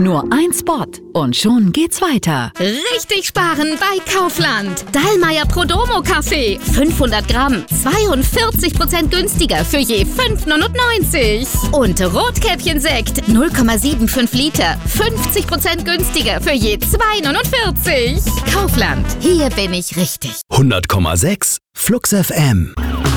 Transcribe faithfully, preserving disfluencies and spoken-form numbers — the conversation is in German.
Nur ein Spot und schon geht's weiter. Richtig sparen bei Kaufland. Dallmayr Prodomo Kaffee. fünfhundert Gramm. zweiundvierzig Prozent günstiger für je fünf neunundneunzig. Und Rotkäppchen-Sekt. null Komma fünfundsiebzig Liter. fünfzig Prozent günstiger für je zwei neunundvierzig. Kaufland. Hier bin ich richtig. hundert Komma sechs Flux F M.